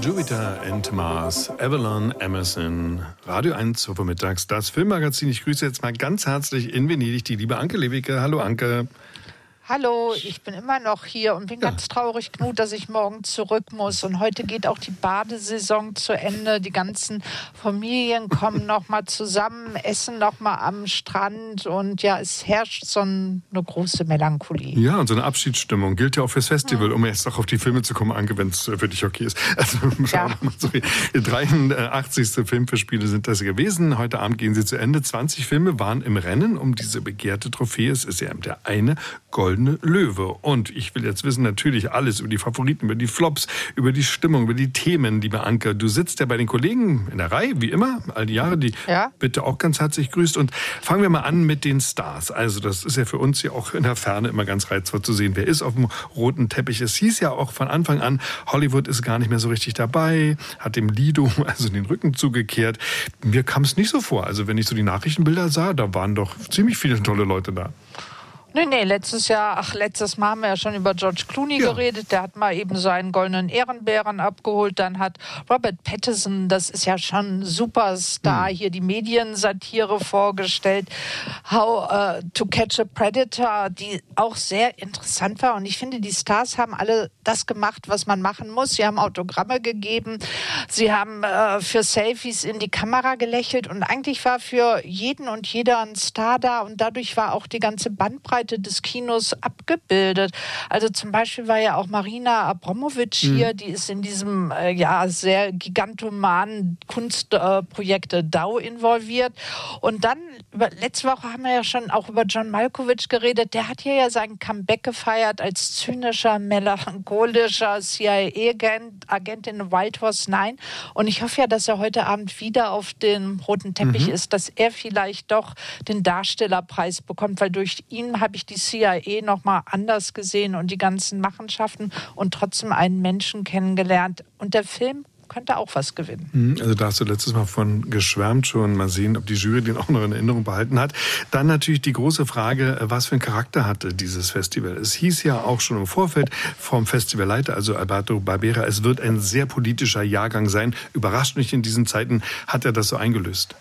Jupiter and Mars, Avalon Emerson, Radio 1 vormittags, das Filmmagazin. Ich grüße jetzt mal ganz herzlich in Venedig die liebe Anke Lewicke. Hallo Anke. Hallo, ich bin immer noch hier und bin ganz traurig, Knut, dass ich morgen zurück muss. Und heute geht auch die Badesaison zu Ende. Die ganzen Familien kommen noch mal zusammen, essen noch mal am Strand. Und ja, es herrscht so eine große Melancholie. Ja, und so eine Abschiedsstimmung gilt ja auch fürs Festival, um jetzt noch auf die Filme zu kommen, Anke, wenn es für dich okay ist. Also, schauen wir mal so. 83. Filmfestspiele sind das gewesen. Heute Abend gehen sie zu Ende. 20 Filme waren im Rennen um diese begehrte Trophäe. Es ist ja der eine Goldene Löwe. Und ich will jetzt wissen, natürlich alles über die Favoriten, über die Flops, über die Stimmung, über die Themen, liebe Anke. Du sitzt ja bei den Kollegen in der Reihe, wie immer, all die Jahre, die bitte auch ganz herzlich grüßt. Und fangen wir mal an mit den Stars. Also das ist ja für uns ja auch in der Ferne immer ganz reizvoll zu sehen. Wer ist auf dem roten Teppich? Es hieß ja auch von Anfang an, Hollywood ist gar nicht mehr so richtig dabei, hat dem Lido also den Rücken zugekehrt. Mir kam es nicht so vor. Also wenn ich so die Nachrichtenbilder sah, da waren doch ziemlich viele tolle Leute da. Nee, letztes Mal haben wir ja schon über George Clooney geredet. Der hat mal eben seinen goldenen Ehrenbären abgeholt. Dann hat Robert Pattinson, das ist ja schon ein Superstar, hier die Mediensatire vorgestellt. How to Catch a Predator, die auch sehr interessant war. Und ich finde, die Stars haben alle das gemacht, was man machen muss. Sie haben Autogramme gegeben. Sie haben für Selfies in die Kamera gelächelt. Und eigentlich war für jeden und jeder ein Star da. Und dadurch war auch die ganze Bandbreite des Kinos abgebildet. Also zum Beispiel war ja auch Marina Abramovic hier, die ist in diesem sehr gigantomanen Kunstprojekt DAO involviert. Und dann, letzte Woche haben wir ja schon auch über John Malkovich geredet, der hat hier ja sein Comeback gefeiert als zynischer, melancholischer CIA-Agent in White Horse 9. Und ich hoffe ja, dass er heute Abend wieder auf dem roten Teppich ist, dass er vielleicht doch den Darstellerpreis bekommt, weil durch ihn habe ich die CIA noch mal anders gesehen und die ganzen Machenschaften und trotzdem einen Menschen kennengelernt. Und der Film könnte auch was gewinnen. Also da hast du letztes Mal von geschwärmt schon. Mal sehen, ob die Jury den auch noch in Erinnerung behalten hat. Dann natürlich die große Frage, was für einen Charakter hatte dieses Festival? Es hieß ja auch schon im Vorfeld vom Festivalleiter, also Alberto Barbera, es wird ein sehr politischer Jahrgang sein. Überrascht mich in diesen Zeiten, hat er das so eingelöst?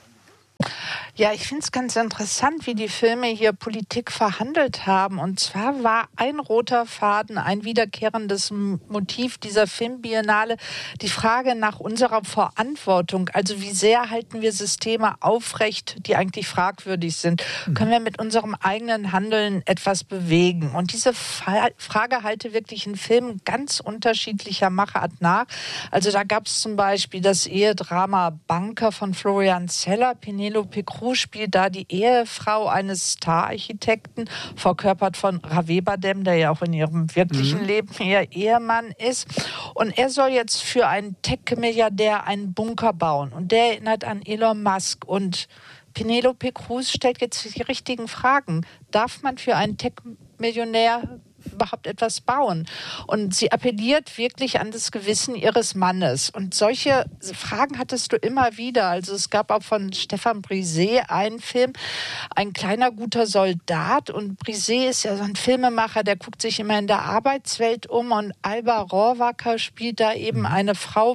Ja, ich finde es ganz interessant, wie die Filme hier Politik verhandelt haben. Und zwar war ein roter Faden, ein wiederkehrendes Motiv dieser Filmbiennale, die Frage nach unserer Verantwortung. Also wie sehr halten wir Systeme aufrecht, die eigentlich fragwürdig sind? Können wir mit unserem eigenen Handeln etwas bewegen? Und diese Frage halte wirklich in Filmen ganz unterschiedlicher Machart nach. Also da gab es zum Beispiel das Ehedrama Banker von Florian Zeller. Penelope Cruz spielt da die Ehefrau eines Star-Architekten, verkörpert von Javier Bardem, der ja auch in ihrem wirklichen Leben ihr Ehemann ist. Und er soll jetzt für einen Tech-Milliardär einen Bunker bauen. Und der erinnert an Elon Musk. Und Penelope Cruz stellt jetzt die richtigen Fragen. Darf man für einen Tech-Millionär überhaupt etwas bauen? Und sie appelliert wirklich an das Gewissen ihres Mannes. Und solche Fragen hattest du immer wieder. Also es gab auch von Stefan Brisé einen Film, Ein kleiner guter Soldat. Und Brisé ist ja so ein Filmemacher, der guckt sich immer in der Arbeitswelt um. Und Alba Rohrwacker spielt da eben eine Frau,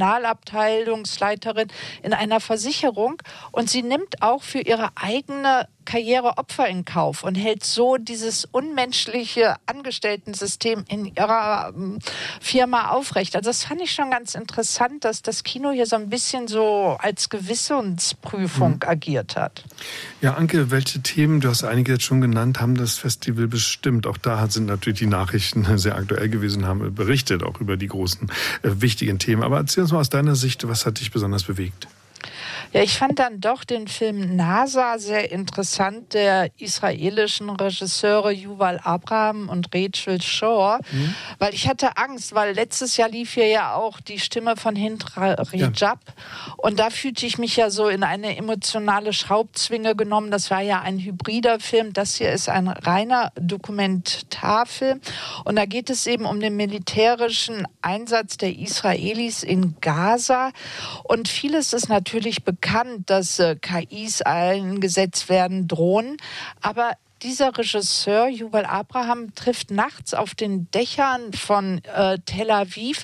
Personalabteilungsleiterin in einer Versicherung. Und sie nimmt auch für ihre eigene Karriere Opfer in Kauf und hält so dieses unmenschliche Angestellten-System in ihrer Firma aufrecht. Also das fand ich schon ganz interessant, dass das Kino hier so ein bisschen so als Gewissensprüfung agiert hat. Ja, Anke, welche Themen, du hast einige jetzt schon genannt, haben das Festival bestimmt? Auch da sind natürlich die Nachrichten sehr aktuell gewesen, haben berichtet auch über die großen, wichtigen Themen. Aber erzähl uns mal aus deiner Sicht, was hat dich besonders bewegt? Ja, ich fand dann doch den Film NASA sehr interessant, der israelischen Regisseure Yuval Abraham und Rachel Shore, weil ich hatte Angst, weil letztes Jahr lief hier ja auch die Stimme von Hind Rajab und da fühlte ich mich ja so in eine emotionale Schraubzwinge genommen. Das war ja ein hybrider Film, das hier ist ein reiner Dokumentarfilm und da geht es eben um den militärischen Einsatz der Israelis in Gaza und vieles ist natürlich bekannt, dass KIs eingesetzt werden, Drohnen. Aber dieser Regisseur, Yuval Abraham, trifft nachts auf den Dächern von Tel Aviv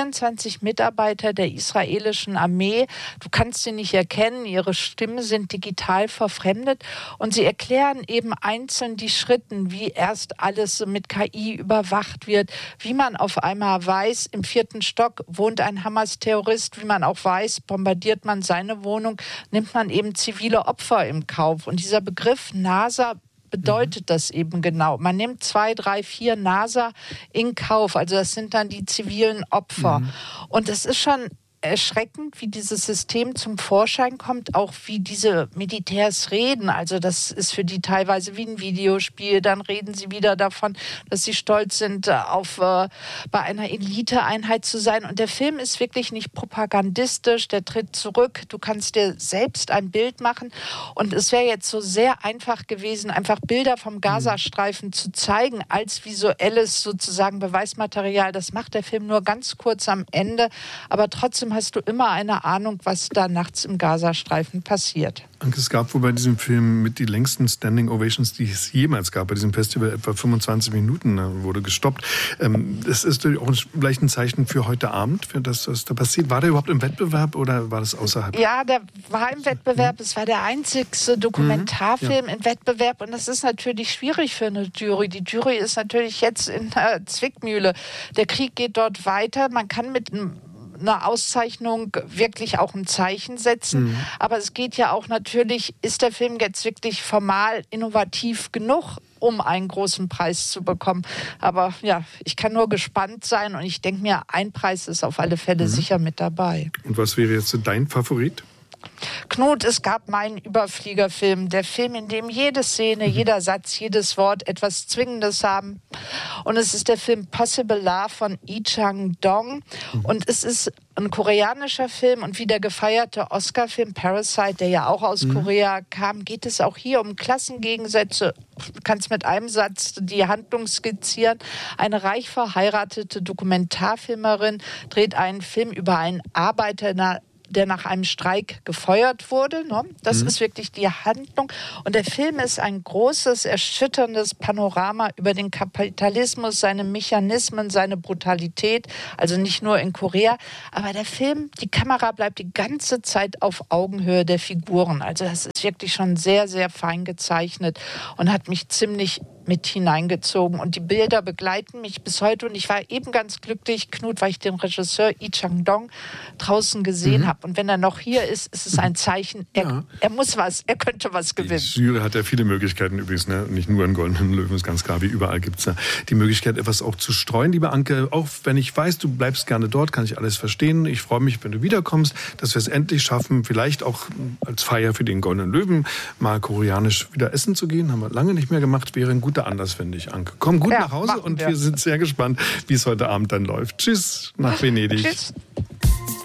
24 Mitarbeiter der israelischen Armee. Du kannst sie nicht erkennen, ihre Stimmen sind digital verfremdet und sie erklären eben einzeln die Schritte, wie erst alles mit KI überwacht wird, wie man auf einmal weiß, im 4. Stock wohnt ein Hamas-Terrorist, wie man auch weiß, bombardiert man seine Wohnung, nimmt man eben zivile Opfer im Kauf. Und dieser Begriff NASA bedeutet das eben genau. Man nimmt 2, 3, 4 NASA in Kauf. Also das sind dann die zivilen Opfer. Und es ist schon erschreckend, wie dieses System zum Vorschein kommt, auch wie diese Militärs reden. Also das ist für die teilweise wie ein Videospiel. Dann reden sie wieder davon, dass sie stolz sind, bei einer Eliteeinheit zu sein. Und der Film ist wirklich nicht propagandistisch, der tritt zurück. Du kannst dir selbst ein Bild machen. Und es wäre jetzt so sehr einfach gewesen, einfach Bilder vom Gazastreifen zu zeigen, als visuelles sozusagen Beweismaterial. Das macht der Film nur ganz kurz am Ende. Aber trotzdem hast du immer eine Ahnung, was da nachts im Gazastreifen passiert. Es gab wohl bei diesem Film mit die längsten Standing Ovations, die es jemals gab. Bei diesem Festival etwa 25 Minuten wurde gestoppt. Das ist auch vielleicht ein Zeichen für heute Abend, für das, was da passiert. War der überhaupt im Wettbewerb oder war das außerhalb? Ja, der war im Wettbewerb. Es war der einzigste Dokumentarfilm im Wettbewerb. Und das ist natürlich schwierig für eine Jury. Die Jury ist natürlich jetzt in der Zwickmühle. Der Krieg geht dort weiter. Man kann mit einer Auszeichnung wirklich auch ein Zeichen setzen. Aber es geht ja auch natürlich, ist der Film jetzt wirklich formal innovativ genug, um einen großen Preis zu bekommen. Aber ja, ich kann nur gespannt sein und ich denke mir, ein Preis ist auf alle Fälle sicher mit dabei. Und was wäre jetzt dein Favorit? Knut, es gab meinen Überfliegerfilm, der Film, in dem jede Szene, jeder Satz, jedes Wort etwas Zwingendes haben. Und es ist der Film Possible Love von Lee Chang-dong. Und es ist ein koreanischer Film und wie der gefeierte Oscar-Film Parasite, der ja auch aus Korea kam, geht es auch hier um Klassengegensätze. Du kannst mit einem Satz die Handlung skizzieren. Eine reich verheiratete Dokumentarfilmerin dreht einen Film über einen Arbeiter, der nach einem Streik gefeuert wurde. Ne? Das ist wirklich die Handlung. Und der Film ist ein großes, erschütterndes Panorama über den Kapitalismus, seine Mechanismen, seine Brutalität. Also nicht nur in Korea. Aber der Film, die Kamera bleibt die ganze Zeit auf Augenhöhe der Figuren. Also das ist wirklich schon sehr, sehr fein gezeichnet und hat mich ziemlich mit hineingezogen. Und die Bilder begleiten mich bis heute. Und ich war eben ganz glücklich, Knut, weil ich den Regisseur Lee Chang-dong draußen gesehen habe. Und wenn er noch hier ist, ist es ein Zeichen, er muss was, er könnte was gewinnen. Die Jury hat ja viele Möglichkeiten übrigens, ne? Nicht nur einen goldenen Löwen, ist ganz klar, wie überall gibt es die Möglichkeit, etwas auch zu streuen. Liebe Anke, auch wenn ich weiß, du bleibst gerne dort, kann ich alles verstehen. Ich freue mich, wenn du wiederkommst, dass wir es endlich schaffen, vielleicht auch als Feier für den goldenen Löwen mal koreanisch wieder essen zu gehen. Haben wir lange nicht mehr gemacht, wäre ein guter Anlass, finde ich, Anke. Komm gut nach Hause und wir sind sehr gespannt, wie es heute Abend dann läuft. Tschüss nach Venedig. Tschüss.